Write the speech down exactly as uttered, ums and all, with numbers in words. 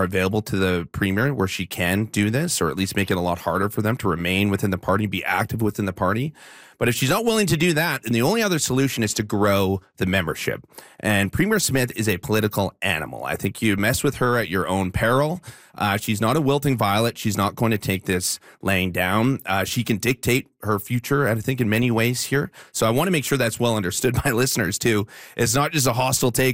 available to the premier where she can do this, or at least make it a lot harder for them to remain within the party, be active within the party. But if she's not willing to do that, then the only other solution is to grow the membership. And Premier Smith is a political animal. I think you mess with her at your own peril. Uh, she's not a wilting violet. She's not going to take this laying down. Uh, she can dictate her future, I think, in many ways here. So I want to make sure that's well understood by listeners, too. It's not just a hostile take